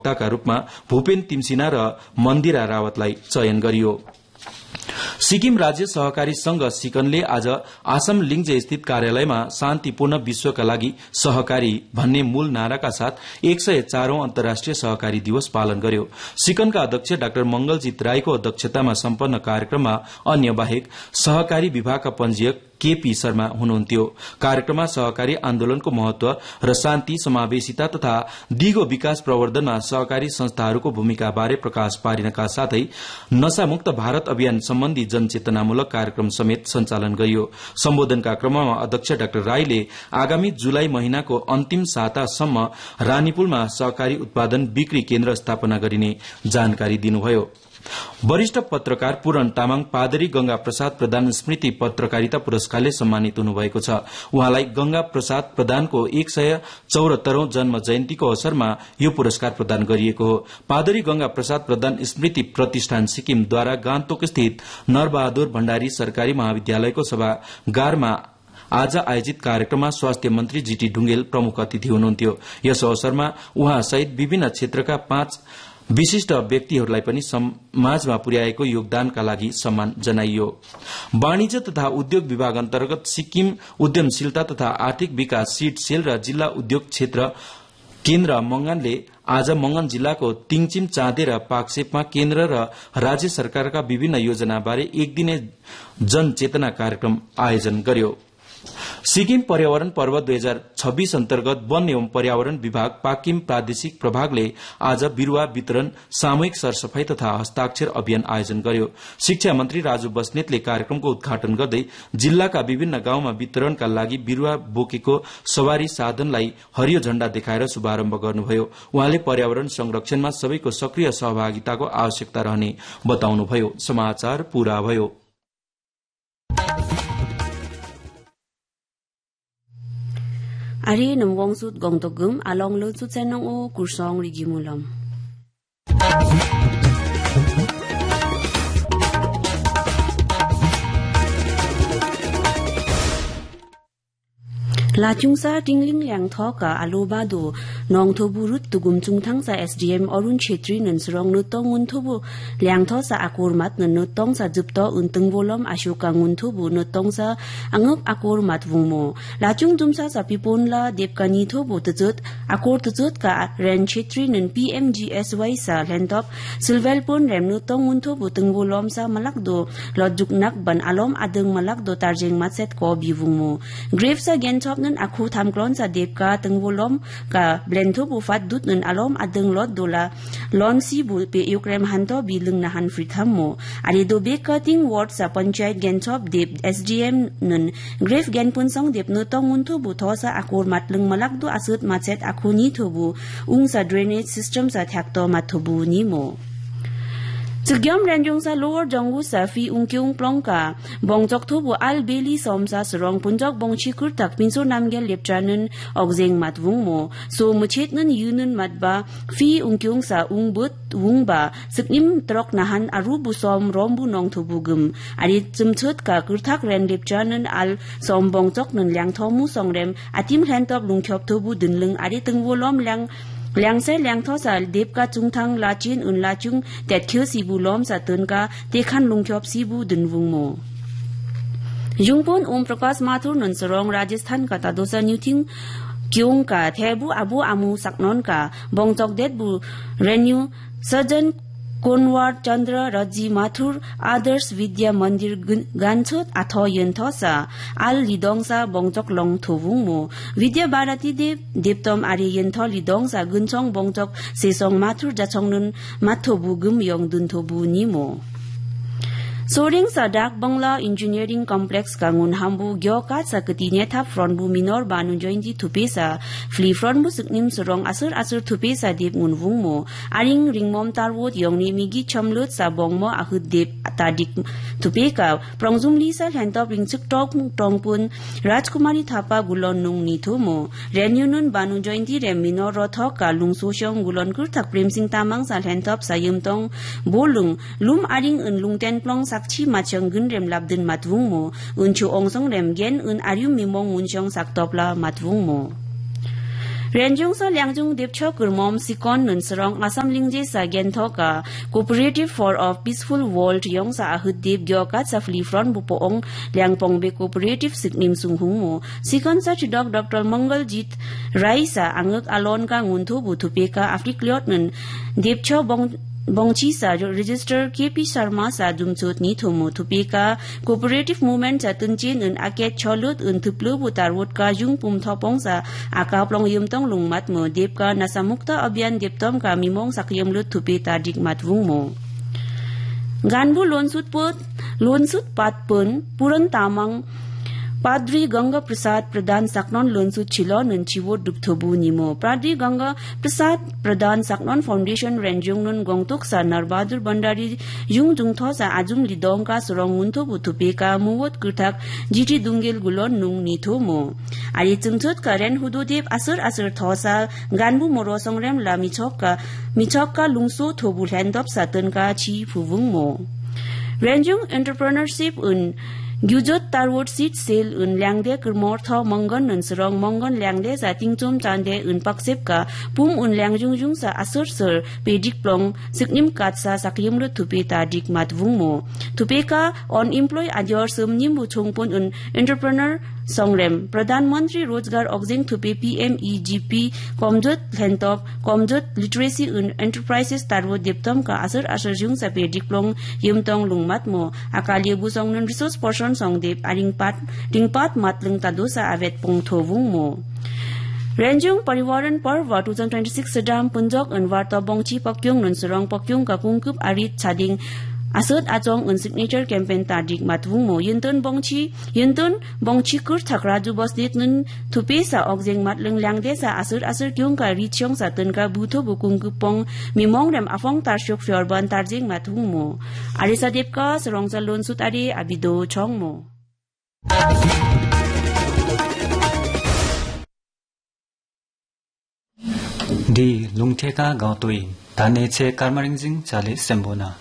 का रूपमा भूपेन तिमसिना र मन्दिरा रावतलाई चयन गरियो। सिक्किम राज्य सहकारी संघ सिकनले आज आसाम लिङजे स्थित कार्यालयमा शान्तिपूर्ण विश्वका लागि सहकारी भन्ने मूल नाराका साथ 104औं अन्तर्राष्ट्रिय सहकारी दिवस पालन गर्यो। सिकनका अध्यक्ष डाक्टर मंगलजीत राईको अध्यक्षतामा सम्पन्न कार्यक्रममा अन्य बाहेक सहकारी विभागका पञ्जीयक केपी शर्मा हुनुहुन्थ्यो। कार्यक्रममा सहकारी आन्दोलनको महत्व र शान्ति समावेशिता तथा दिगो विकास प्रवर्धनमा सहकारी संस्थाहरूको भूमिकाबारे प्रकाश पारिनका साथै नशामुक्त भारत अभियान सम्बन्धी जनचेतनामूलक कार्यक्रम समेत सञ्चालन गरियो। सम्बोधनका क्रममा अध्यक्ष डाक्टर राईले आगामी जुलाई महिनाको अन्तिम सातासम्म रानीपुलमा सहकारी उत्पादन बिक्री केन्द्र स्थापना गरिने जानकारी दिनुभयो। वरिष्ठ पत्रकार पूरण तामाङ पादरी गंगा प्रसाद प्रधान स्मृति पत्रकारिता पुरस्कारले सम्मानित हुनुभएको छ। उहाँलाई गंगा प्रसाद प्रधानको 174औं जन्म जयन्तीको अवसरमा यो पुरस्कार प्रदान गरिएको हो। पादरी गंगा प्रसाद प्रधान स्मृति प्रतिष्ठान सिक्किमद्वारा गान्तोक स्थित नरबहादुर भण्डारी सरकारी महाविद्यालयको सभागारमा आज आयोजित कार्यक्रममा स्वास्थ्य मन्त्री जीटी ढुंगेल प्रमुख अतिथि हुनुहुन्थ्यो। यस अवसरमा उहाँ सहित विभिन्न क्षेत्रका 5 विशिष्ट व्यक्तिहरूलाई पनि समाजमा पुर्याएको योगदानका लागि सम्मान जनाइयो। वाणिज्य तथा उद्योग विभाग अन्तर्गत सिक्किम उद्यमशीलता तथा आर्थिक विकास सीड सेल र जिल्ला उद्योग क्षेत्र केन्द्र मंगनले आज मंगन जिल्लाको तिङचिम चाँदे र पाक्सेपमा केन्द्र र राज्य सरकारका विभिन्न योजनाबारे एक दिने जनचेतना कार्यक्रम आयोजन गर्यो। सिक्किम पर्यावरण पर्व 2026 अन्तर्गत वन एवं पर्यावरण विभाग पाकिम प्रादेशिक प्रभागले आज बिरूवा वितरण सामूहिक सरसफाई तथा हस्ताक्षर अभियान आयोजन गर्यो। शिक्षा मन्त्री राजु बस्नेतले कार्यक्रमको उद्घाटन गर्दै जिल्लाका विभिन्न गाउँमा वितरणका लागि बिरूवा बोकेको सवारी साधनलाई हरियो झण्डा देखाएर शुभारम्भ गर्नुभयो। उहाँले पर्यावरण संरक्षणमा सबैको सक्रिय सहभागिताको आवश्यकता रहने बताउनुभयो। समाचार पूरा भयो। Ari nungwong sut gong togum along lo sut senong o kursong rigimulam. Lachung sa tingling liang thoka aloba do nong thobu rut tugum chung thang sa SDM Arun Chetri nan surong nutong un thobu liang tho sa akur mat nan nutong sa jupto untung volom ashoka ngun thobu nutong sa angok akur mat vungmo lachung tumsa sa pipon la depkani thobu tjut akur tjut ka ren Chetri nan PMGSY sa lentop silvelpon rem nutong un thobu tung volom sa malak do lojuk nak ban alom adeng malak do tarjeng matset ko bi vungmo grave sa gentop nan aku thamkron sa depka tengvolom ka blentho bu fat dut nan alom adeng lot dola lon si bu pe yukrem hanto bilung na han frithammo ari do be cutting ward sa panchayat gentop dep SDM nan grave genpun song dep no tong un thu bu thosa akur matlung malak do asut machet akuni thobu ung sa drainage system sa thakto mathobu ni mo Sugyam ranjong sa lower jonggu sa fi ungkyung plongka bongjok thobu al beli somsa surong punjok bongchi kurtak pinso namgel lepchanen ogzeng matwung mo so muchetnen yunun matba fi ungkyung sa ungbut wungba siknim trok nahan arubu som rombu nong thobugum ari chumchut ka kurthak ren lepchanen al som bongjok nun lyang thomu songrem atim hentop lungkhop thobu dunlung ari tungwolom Liang se liang tho sa dep ka chung thang la chin un la chung tet khyo sibu lom sa tun ka tekhan lungkhyop sibu dunwung mo Jungpon Prakash Mathur nun sarong Rajasthan ka tadosa nyuting kyung ka thebu abu amu saknon ka bongjok det bu renew surgeon Konwar Chandra Raji Mathur Adarsh Vidya Mandir Ganchot Atho Yenthosa Al Lidongsa Bongjok Long Thovung Mo Vidya Bharati Dev Deptom Ari Yentho Lidongsa Gunchong Bongjok Sesong Mathur Jachongnun Mathobu Gum Yong Dun Thobu Ni Mo Soring sa Dak Bangla Engineering Complex Kangun Hambu Gyokat sa Katinya Thap Fronbu Minor Banu Jointi Thupesa Fli Fronbu Suknim Surong Asur Thupesa Dep Ngunvung Mo Aring Ringmom Tarwot Yongni Migi Chamlut sa Bongmo Ahud Dep Tadik Thupeka Prongzum Lisa Hentop Ringsuk Tok Tongpun Rajkumari Thapa Gulon Nung Nitho Mo Renyunun Banu Jointi Rem Minor Rothok Ka Lung Sosyong Gulon Kurtak Prem Sing Tamang sa Hentop sa Yumtong Bolung Lum Aring Un Lung Ten Plong Chi machang gun rem labdin matwung mo unchu ongsong rem gen un aryum mimong unchong saktopla matwung mo Renjung sa Liangjung Depcho Kurmom Sikon Nunsrong Asam Lingje sa Genthoka Cooperative for a Peaceful World Yong sa Ahud Dep Gyokat sa Flifron Bupoong Liangpongbe Cooperative Siknim Sunghungmo Sikon sa Chidok Dr. Mangaljit Rai sa Angak Alon ka Ngunthu Butupeka Afrikliot Nun Depcho Bongchi sa register KP Sharma sa Dumchut ni Thomo Thupeka Cooperative Movement sa Tunchin un Aket Cholut un Thuplu Butarwut ka Jung Pum Thopong sa Akaplong Yumtong Lungmat mo Dep ka Nasamukta Abyan Deptom ka Mimong Sakyamlut Thupe Tadik Matvung mo Ganbu Lonsut Patpun Puran Tamang Padri Ganga Prasad Pradhan Saknon Lonsut Chilo Nun Chiwo Dupthobu Nimo Padri Ganga Prasad Pradhan Saknon Foundation Renjung Nun Gongtuk sa Narbadur Bandari Yung Jungtho sa Ajum Lidong ka Surong Untho Butupeka Muwot Kurtak Jiti Dungil Gulon Nung Nitho mo Ali Chungthut ka Ren Hududip Asur Thosa Ganbu Morosong Rem La Michok ka Lungso Thobu Landop sa Tenka Chi Phuvung mo Renjung Entrepreneurship un Gyujot Tarwot Seat Sale un Liangde Kermor Tho Mongon nun Serong Mongon Liangde sa Tingchom Chande un Paksep ka Pum un Liangjung sa Asur Sir Pedik Plong Siknim Kat sa Sakyamlut Thupe Tadik Matvung mo Thupe ka on employ Adyor Sumnim Bu Chongpon un Entrepreneur Songrem Pradhan Mantri Rozgar Oxing Thupe PMEGP Komjot Lentop Komjot Literacy un Enterprises Tarwot Deptom ka Asur Jung sa Pedik Plong Yumtong Lungmat mo Akali Busong nun Resource Portion Songdep Ringpat Matlung Tado sa Avet Pong Thovung mo Renjung Pariwaran Parva 2026 Sadam Punjok un Warta Bongchi Pakyung nun Surong Pakyung ka Kungkup Arit Chading Asot Achong un Signature Campaign Tadik Matvung mo Yuntun Bongchi Kur Thakraju Bosdit nun Thupe sa Ogjeng Matlung Liangde sa Asur Kyung ka Richong sa Tunka Butho Bukungkupong Mimong Rem Afong Tarsyok Fjorban Tarjeng Matvung mo Arisa Depka Sarong sa Lonsut Ari Abido Chong mo Di lungtheka gautui tane che karmaringjing chale sembona